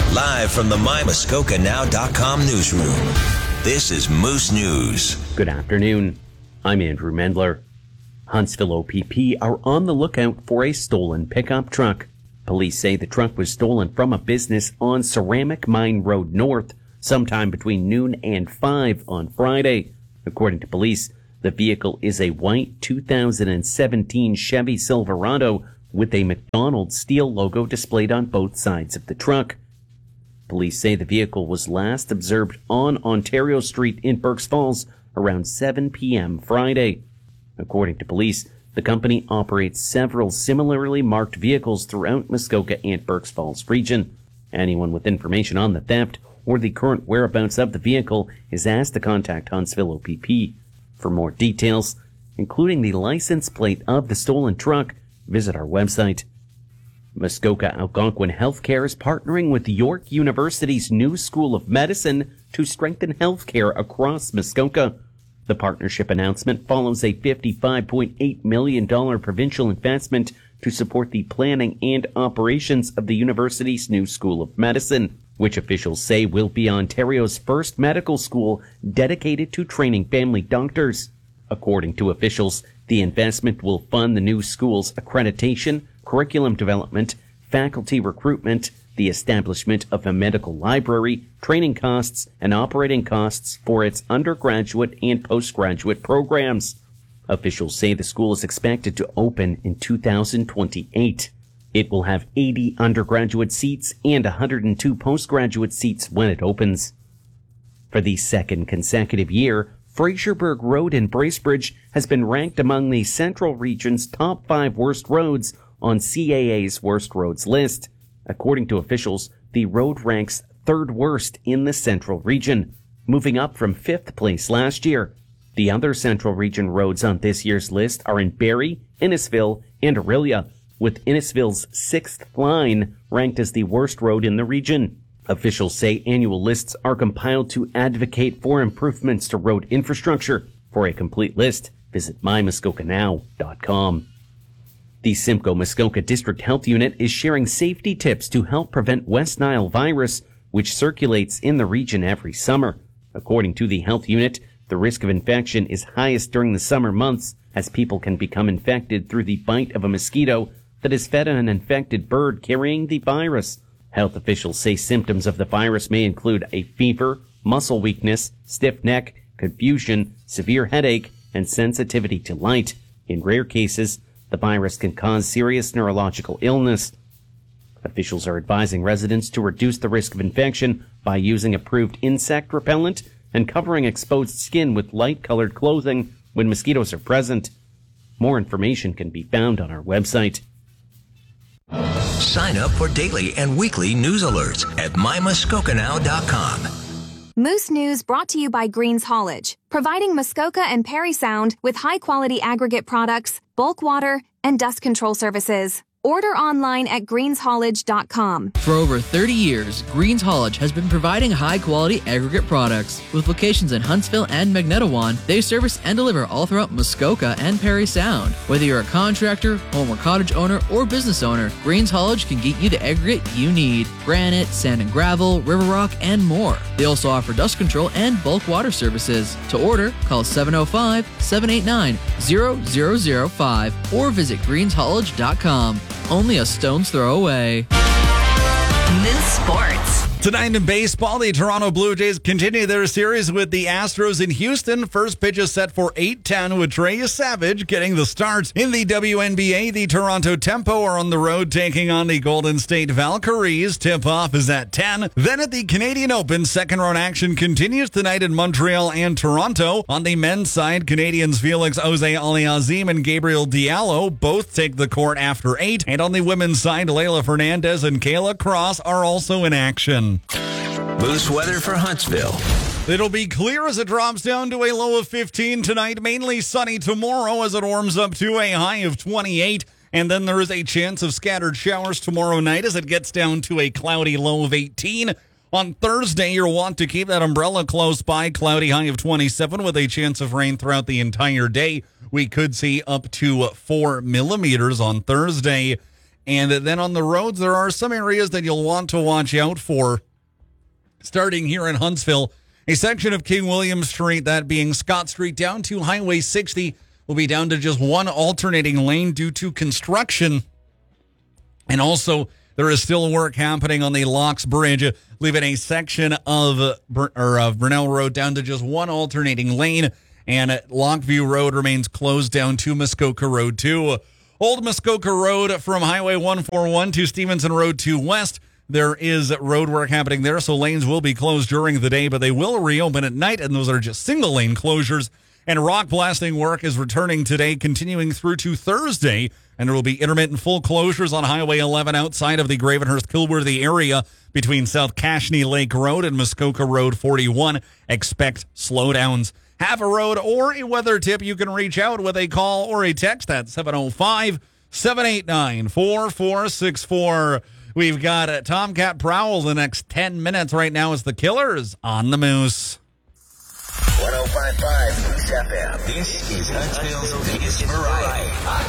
Live from the MyMuskokaNow.com newsroom, this is Moose News. Good afternoon. I'm Andrew Mendler. Huntsville OPP are on the lookout for a stolen pickup truck. Police say the truck was stolen from a business on Ceramic Mine Road North sometime between noon and 5 on Friday. According to police, the vehicle is a white 2017 Chevy Silverado with a McDonald's steel logo displayed on both sides of the truck. Police say the vehicle was last observed on Ontario Street in Berks Falls around 7 p.m. Friday. According to police, the company operates several similarly marked vehicles throughout Muskoka and Berks Falls region. Anyone with information on the theft or the current whereabouts of the vehicle is asked to contact Huntsville OPP. For more details, including the license plate of the stolen truck, visit our website. Muskoka Algonquin Healthcare is partnering with York University's new School of Medicine to strengthen healthcare across Muskoka. The partnership announcement follows a $55.8 million provincial investment to support the planning and operations of the university's new School of Medicine, which officials say will be Ontario's first medical school dedicated to training family doctors. According to officials, the investment will fund the new school's accreditation, curriculum development, faculty recruitment, the establishment of a medical library, training costs, and operating costs for its undergraduate and postgraduate programs. Officials say the school is expected to open in 2028. It will have 80 undergraduate seats and 102 postgraduate seats when it opens. For the second consecutive year, Fraserburg Road in Bracebridge has been ranked among the Central Region's top 5 worst roads on CAA's Worst Roads list. According to officials, the road ranks 3rd worst in the Central Region, moving up from 5th place last year. The other Central Region roads on this year's list are in Barrie, Innisfil, and Orillia, with Innisfil's 6th line ranked as the worst road in the region. Officials say annual lists are compiled to advocate for improvements to road infrastructure. For a complete list, visit MyMuskokaNow.com. The Simcoe Muskoka District Health Unit is sharing safety tips to help prevent West Nile virus, which circulates in the region every summer. According to the health unit, the risk of infection is highest during the summer months, as people can become infected through the bite of a mosquito that is fed on an infected bird carrying the virus. Health officials say symptoms of the virus may include a fever, muscle weakness, stiff neck, confusion, severe headache, and sensitivity to light. In rare cases, the virus can cause serious neurological illness. Officials are advising residents to reduce the risk of infection by using approved insect repellent and covering exposed skin with light-colored clothing when mosquitoes are present. More information can be found on our website. Sign up for daily and weekly news alerts at MyMuskokaNow.com. Moose News brought to you by Greens Haulage, providing Muskoka and Parry Sound with high-quality aggregate products, bulk water, and dust control services. Order online at greenshaulage.com. For over 30 years, Greens Haulage has been providing high-quality aggregate products. With locations in Huntsville and Magnetowan, they service and deliver all throughout Muskoka and Parry Sound. Whether you're a contractor, home or cottage owner, or business owner, Greens Haulage can get you the aggregate you need. Granite, sand and gravel, river rock, and more. They also offer dust control and bulk water services. To order, call 705-789-0005 or visit greenshaulage.com. Only a stone's throw away. Moose Sports. Tonight in baseball, the Toronto Blue Jays continue their series with the Astros in Houston. First pitch is set for 8:10 with Trey Savage getting the start. In the WNBA, the Toronto Tempo are on the road taking on the Golden State Valkyries. Tip-off is at 10. Then at the Canadian Open, second-round action continues tonight in Montreal and Toronto. On the men's side, Canadians Felix Auger-Aliassime and Gabriel Diallo both take the court after 8. And on the women's side, Leylah Fernandez and Kayla Cross are also in action. Moose weather for Huntsville. It'll be clear as it drops down to a low of 15 tonight. Mainly sunny tomorrow as it warms up to a high of 28. And then there is a chance of scattered showers tomorrow night as it gets down to a cloudy low of 18. On Thursday, you'll want to keep that umbrella close by. Cloudy high of 27 with a chance of rain throughout the entire day. We could see up to 4 millimeters on Thursday. And then on the roads, there are some areas that you'll want to watch out for. Starting here in Huntsville, a section of King William Street, that being Scott Street, down to Highway 60, will be down to just one alternating lane due to construction. And also, there is still work happening on the Locks Bridge, leaving a section of Brunel Road down to just one alternating lane. And Lockview Road remains closed down to Muskoka Road 2. Old Muskoka Road from Highway 141 to Stevenson Road 2 West. There is road work happening there, so lanes will be closed during the day, but they will reopen at night, and those are just single-lane closures. And rock blasting work is returning today, continuing through to Thursday, and there will be intermittent full closures on Highway 11 outside of the Gravenhurst-Kilworthy area between South Cashney Lake Road and Muskoka Road 41. Expect slowdowns. Have a road or a weather tip, you can reach out with a call or a text at 705-789-4464. We've got Tomcat Prowl the next 10 minutes. Right now is the Killers on the Moose. 105.5 Moose FM. This is Huntsville's biggest variety.